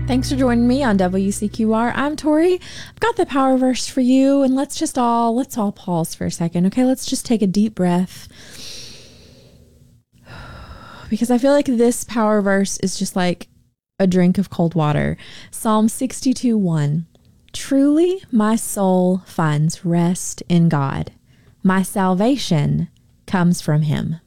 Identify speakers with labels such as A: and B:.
A: Thanks for joining me on WCQR. I'm Tori. I've got the power verse for you, and let's all pause for a second. Okay, let's just take a deep breath, because I feel like this power verse is just like a drink of cold water. Psalm 62:1. Truly my soul finds rest in God. My salvation comes from him.